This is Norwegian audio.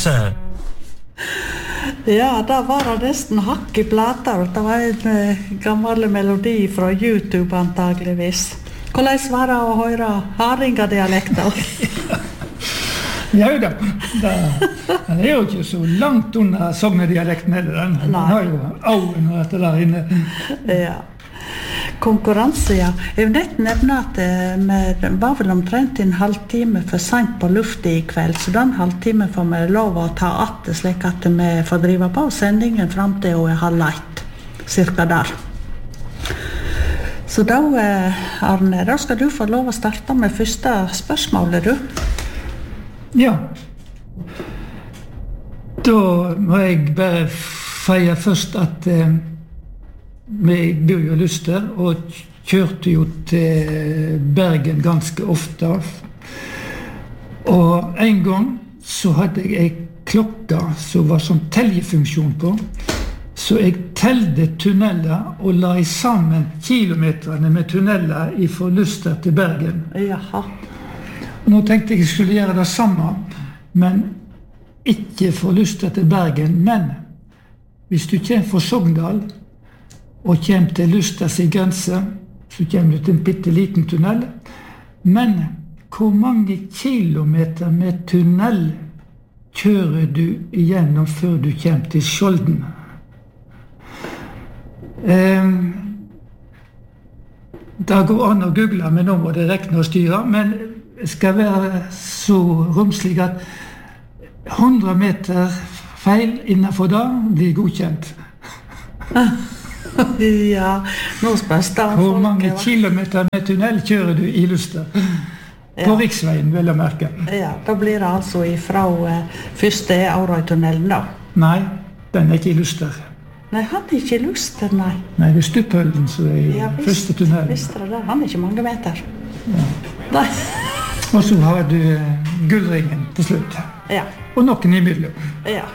konkurranse. Ja, da var det nesten hakk I plater. Det var en gammel melodi fra YouTube antageligvis. Hvordan var det å høre haringadialekter? Ja da, den jo ikke så langt under Sognedialekten heller. Den har jo auen og dette der inne. Ja. Konkurranse, ja. Jeg vil nett nevne at vi var vel omtrent en halvtime for sent på luften I kveld, så den halvtime får vi lov å ta atte, slik at vi får drive på sendingen frem til å 12:30, cirka der. Så da, Arne, da skal du få lov å starte med første spørsmålet, du. Ja. Da må jeg bare feie først at vi bor jo Luster og kjørte jo til Bergen ganske ofte. Og en gang så hadde jeg en klokke som var sånn teljefunksjon på, så jeg telte tunneler og la sammen kilometerne med tunneler fra Luster til Bergen. Jaha. Nå tenkte jeg skulle gjøre det samme, men ikke fra Luster til Bergen, men hvis du kommer fra Sogndal og kommer til Lusters grense, så kommer du til en bitteliten tunnel. Men hvor mange kilometer med tunnel kjører du igjennom før du kommer til Skjolden? Det går an å google, men nå må det rekne og styre. Men det skal være så romslig at 100 meter feil innenfor det blir godkjent. Ja, nå spørs det. Hvor mange kilometer med tunnel kjører du I Luster? På riksveien, vil jeg merke. Ja, da blir det altså fra første Aurøytunnelen da. Nei, den ikke I Luster. Nei, han ikke I Luster, nei. Nei, det Stuphøllen som I første tunnelen. Visst det der, han ikke mange meter. Ja. Nei. Og så har du Gullringen til slutt. Ja. Og noen imellom. Ja.